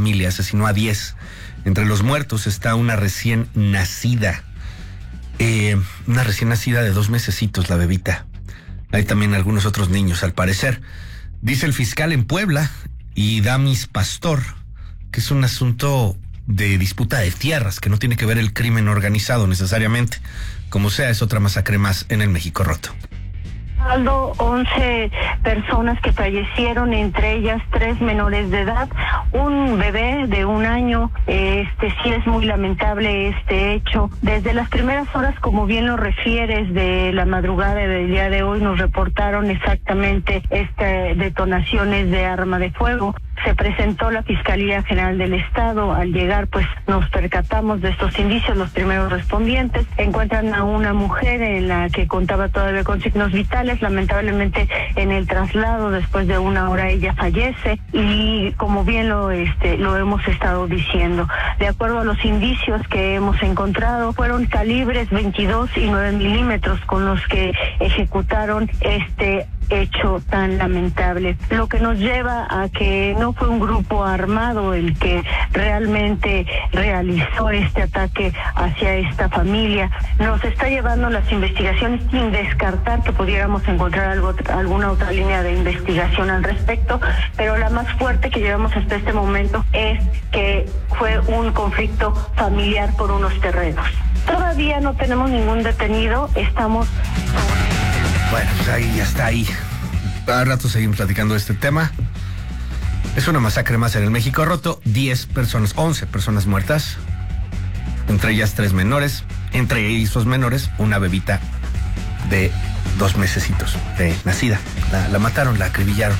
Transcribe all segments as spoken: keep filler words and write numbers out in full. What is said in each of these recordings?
familia, asesinó a diez. Entre los muertos está una recién nacida, eh, una recién nacida de dos mesecitos, la bebita. Hay también algunos otros niños, al parecer. Dice el fiscal en Puebla y Damis Pastor que es un asunto de disputa de tierras, que no tiene que ver el crimen organizado necesariamente. Como sea, es otra masacre más en el México roto. Aldo, once personas que fallecieron, entre ellas tres menores de edad, un bebé de un año. Este sí es muy lamentable este hecho. Desde las primeras horas, como bien lo refieres, de la madrugada del día de hoy, nos reportaron exactamente este detonaciones de arma de fuego. Se presentó la Fiscalía General del Estado. Al llegar, pues, nos percatamos de estos indicios. Los primeros respondientes encuentran a una mujer en la que contaba todavía con signos vitales. Lamentablemente, en el traslado, después de una hora, ella fallece. Y como bien lo este lo hemos estado diciendo, de acuerdo a los indicios que hemos encontrado, fueron calibres veintidós y nueve milímetros con los que ejecutaron este hecho tan lamentable, lo que nos lleva a que no fue un grupo armado el que realmente realizó este ataque hacia esta familia. Nos está llevando las investigaciones sin descartar que pudiéramos encontrar algo, alguna otra línea de investigación al respecto, pero la más fuerte que llevamos hasta este momento es que fue un conflicto familiar por unos terrenos. Todavía no tenemos ningún detenido, estamos... Bueno, pues ahí ya está ahí. A rato seguimos platicando de este tema. Es una masacre más en el México roto. diez personas, once personas muertas. Entre ellas tres menores. Entre esos menores, una bebita de dos mesecitos de nacida. La, la mataron, la acribillaron.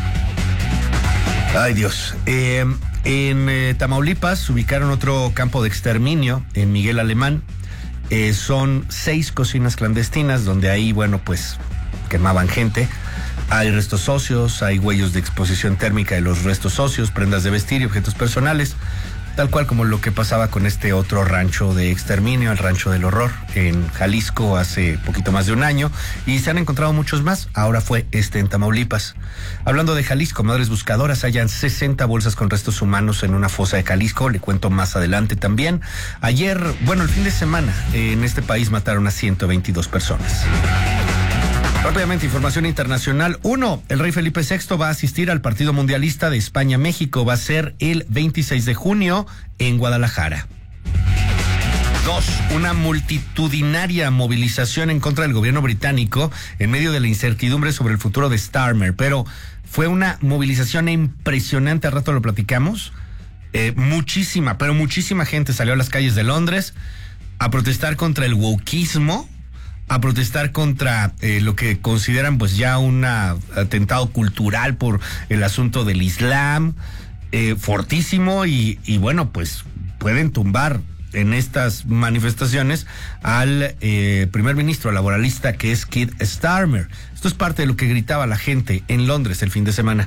Ay, Dios. Eh, en eh, Tamaulipas ubicaron otro campo de exterminio en Miguel Alemán. Eh, son seis cocinas clandestinas donde ahí, bueno, pues quemaban gente. Hay restos óseos, hay huellos de exposición térmica de los restos óseos, prendas de vestir y objetos personales, tal cual como lo que pasaba con este otro rancho de exterminio, el Rancho del Horror, en Jalisco hace poquito más de un año, y se han encontrado muchos más. Ahora fue este en Tamaulipas. Hablando de Jalisco, Madres Buscadoras hallan sesenta bolsas con restos humanos en una fosa de Jalisco, le cuento más adelante también. Ayer, bueno, el fin de semana, en este país mataron a ciento veintidós personas. Rápidamente, información internacional. Uno, el rey Felipe sexto va a asistir al partido mundialista de España-México. Va a ser el veintiséis de junio en Guadalajara. Dos, una multitudinaria movilización en contra del gobierno británico en medio de la incertidumbre sobre el futuro de Starmer. Pero fue una movilización impresionante, al rato lo platicamos. Eh, muchísima, pero muchísima gente salió a las calles de Londres a protestar contra el wokeismo, a protestar contra eh, lo que consideran pues ya un atentado cultural por el asunto del Islam, eh, fortísimo, y, y bueno, pues pueden tumbar en estas manifestaciones al eh, primer ministro laboralista, que es Keir Starmer. Esto es parte de lo que gritaba la gente en Londres el fin de semana.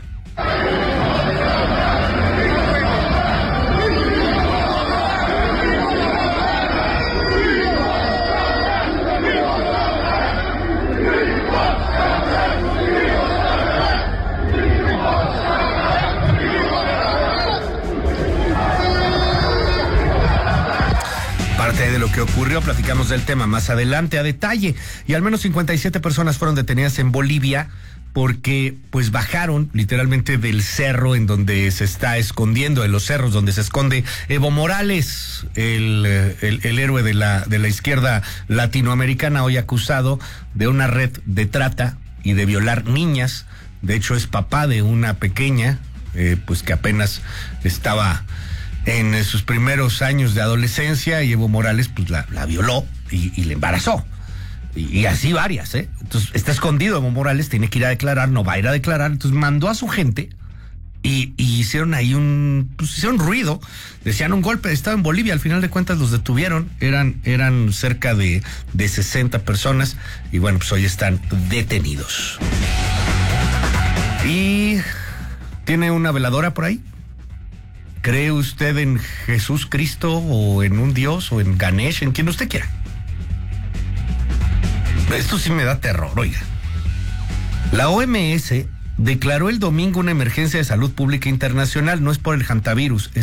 De lo que ocurrió, platicamos del tema más adelante a detalle. Y al menos cincuenta y siete personas fueron detenidas en Bolivia porque pues bajaron literalmente del cerro en donde se está escondiendo, de los cerros donde se esconde Evo Morales, el, el, el héroe de la, de la izquierda latinoamericana, hoy acusado de una red de trata y de violar niñas. De hecho, es papá de una pequeña, eh, pues que apenas estaba en sus primeros años de adolescencia, y Evo Morales pues la, la violó y, y le embarazó. Y, y así varias, ¿eh? Entonces está escondido Evo Morales, tiene que ir a declarar, no va a ir a declarar. Entonces mandó a su gente y, y hicieron ahí un, pues hicieron ruido, decían un golpe de estado en Bolivia. Al final de cuentas los detuvieron, eran, eran cerca de, de sesenta personas, y bueno, pues hoy están detenidos. Y tiene una veladora por ahí. ¿Cree usted en Jesús Cristo o en un Dios o en Ganesh, en quien usted quiera? Esto sí me da terror, oiga. La O M S declaró el domingo una emergencia de salud pública internacional. No es por el hantavirus, es